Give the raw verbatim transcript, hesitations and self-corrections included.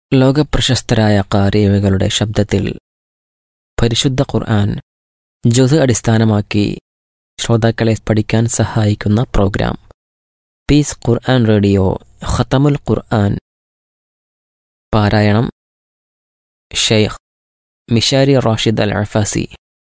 ലോകപ്രശസ്തരായ ഖാരികളുടെ ശബ്ദത്തിൽ പരിശുദ്ധ ഖുർആൻ ജുസ് അടിസ്ഥാനമാക്കി ശ്രോതാക്കളെ പഠിക്കാൻ സഹായിക്കുന്ന പ്രോഗ്രാം പീസ് ഖുർആൻ റേഡിയോ ഖതമുൽ ഖുർആൻ. പാരായണം ഷെയ്ഖ് മിശാരി റാഷിദ് അൽ അഫാസി.